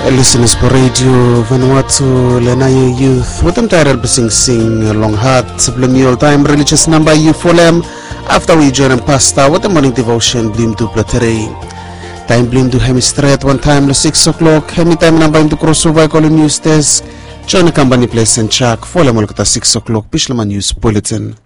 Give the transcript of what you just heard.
Listeners for Radio Vanuatu Lenayo Youth with them title sing Long Heart Subliminal Time Religious Number You Folem after we join Pastor with the morning devotion Blim to Platere Time Blim to Hemistrate at one time to 6 o'clock Hemi time number into crossover calling news desk join the company place and check Folem at 6 o'clock Pishlama News Bulletin